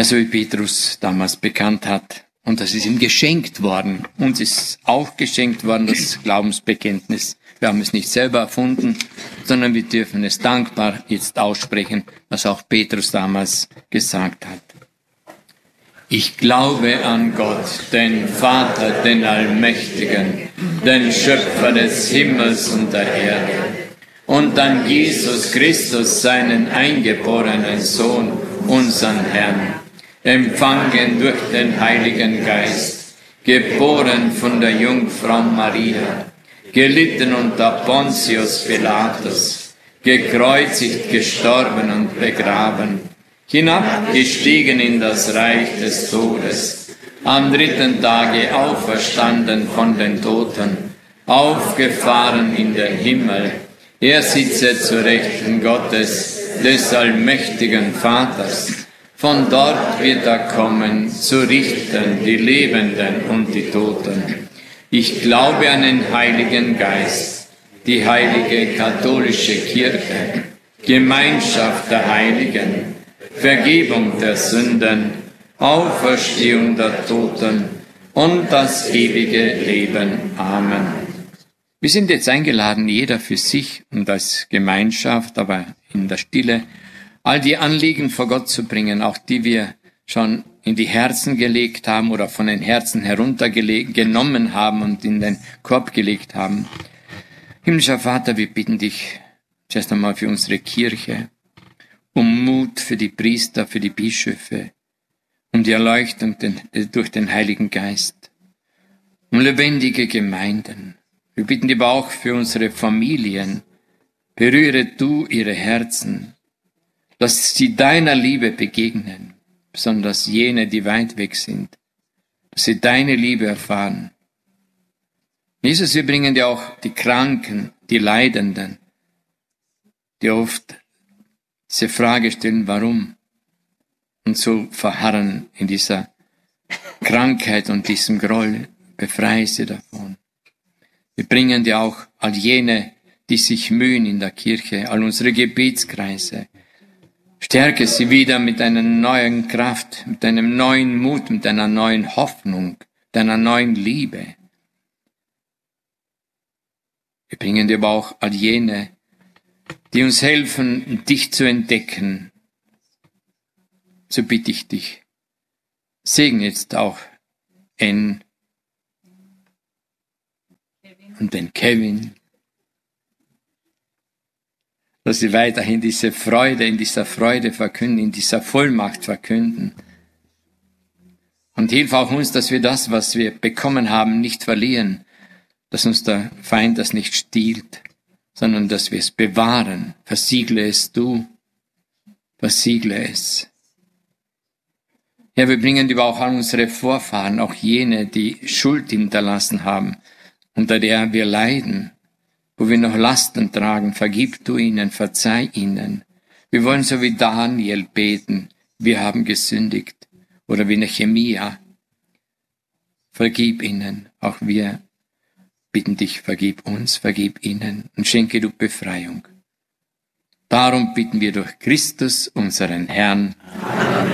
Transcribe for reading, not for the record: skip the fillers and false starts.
Ja, so wie Petrus damals bekannt hat. Und das ist ihm geschenkt worden. Uns ist auch geschenkt worden, das Glaubensbekenntnis. Wir haben es nicht selber erfunden, sondern wir dürfen es dankbar jetzt aussprechen, was auch Petrus damals gesagt hat. Ich glaube an Gott, den Vater, den Allmächtigen, den Schöpfer des Himmels und der Erde, und an Jesus Christus, seinen eingeborenen Sohn, unseren Herrn, empfangen durch den Heiligen Geist, geboren von der Jungfrau Maria, gelitten unter Pontius Pilatus, gekreuzigt, gestorben und begraben, hinabgestiegen in das Reich des Todes, am dritten Tage auferstanden von den Toten, aufgefahren in den Himmel. Er sitze zu Rechten Gottes, des allmächtigen Vaters. Von dort wird er kommen, zu richten die Lebenden und die Toten. Ich glaube an den Heiligen Geist, die heilige katholische Kirche, Gemeinschaft der Heiligen, Vergebung der Sünden, Auferstehung der Toten und das ewige Leben. Amen. Wir sind jetzt eingeladen, jeder für sich und als Gemeinschaft, aber in der Stille, all die Anliegen vor Gott zu bringen, auch die wir schon in die Herzen gelegt haben oder von den Herzen heruntergenommen haben und in den Korb gelegt haben. Himmlischer Vater, wir bitten dich zuerst einmal für unsere Kirche, um Mut für die Priester, für die Bischöfe, um die Erleuchtung durch den Heiligen Geist, um lebendige Gemeinden. Wir bitten dich aber auch für unsere Familien. Berühre du ihre Herzen, dass sie deiner Liebe begegnen, besonders jene, die weit weg sind, dass sie deine Liebe erfahren. Jesus, wir bringen dir auch die Kranken, die Leidenden, die oft diese Frage stellen, warum, und so verharren in dieser Krankheit und diesem Groll. Befreie sie davon. Wir bringen dir auch all jene, die sich mühen in der Kirche, all unsere Gebetskreise. Stärke sie wieder mit einer neuen Kraft, mit einem neuen Mut, mit einer neuen Hoffnung, mit einer neuen Liebe. Wir bringen dir aber auch all jene, die uns helfen, dich zu entdecken. So bitte ich dich, segne jetzt auch N und den Kevin, dass sie weiterhin diese Freude, in dieser Freude verkünden, in dieser Vollmacht verkünden. Und hilf auch uns, dass wir das, was wir bekommen haben, nicht verlieren, dass uns der Feind das nicht stiehlt, sondern dass wir es bewahren. Versiegle es du, versiegle es. Ja, wir bringen dir auch an unsere Vorfahren, auch jene, die Schuld hinterlassen haben, unter der wir leiden, wo wir noch Lasten tragen, vergib du ihnen, verzeih ihnen. Wir wollen so wie Daniel beten, wir haben gesündigt, oder wie Nehemia, vergib ihnen, auch wir bitten dich, vergib uns, vergib ihnen und schenke du Befreiung. Darum bitten wir durch Christus, unseren Herrn. Amen.